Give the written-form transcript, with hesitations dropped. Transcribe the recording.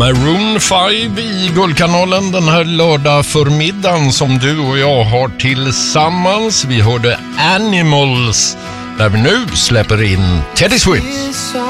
Maroon 5 i Guldkanalen den här lördag förmiddagen som du och jag har tillsammans. Vi hörde Animals där vi nu släpper in Teddy Swims.